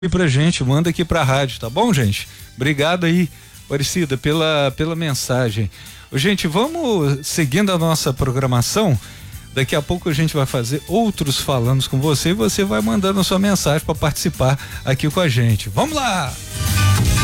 pra gente, manda aqui pra rádio, tá bom, gente? Obrigado aí, Aparecida, pela mensagem. Gente, vamos seguindo a nossa programação. Daqui a pouco a gente vai fazer outros falando com você e você vai mandando a sua mensagem para participar aqui com a gente. Vamos lá!